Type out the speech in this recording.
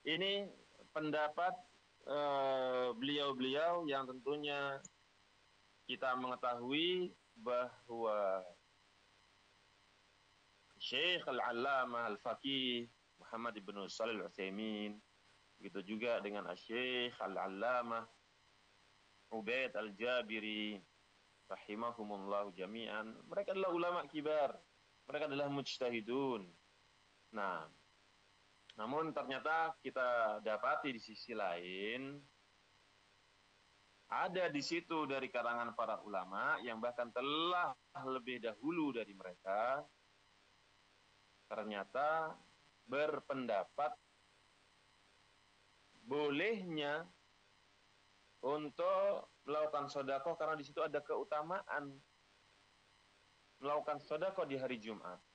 Ini pendapat beliau-beliau yang tentunya kita mengetahui bahwa Syekh Al-Allamah Al-Faqih Muhammad ibn Shalih Al-Utsaimin, begitu juga dengan Syekh Al-Allamah Ubaid Al-Jabiri rahimahumullah jami'an. Mereka adalah ulama kibar. Mereka adalah mujtahidun. Nah, namun ternyata kita dapati di sisi lain ada di situ dari kalangan para ulama yang bahkan telah lebih dahulu dari mereka ternyata berpendapat bolehnya untuk melakukan sedekah karena di situ ada keutamaan melakukan sedekah di hari Jumat.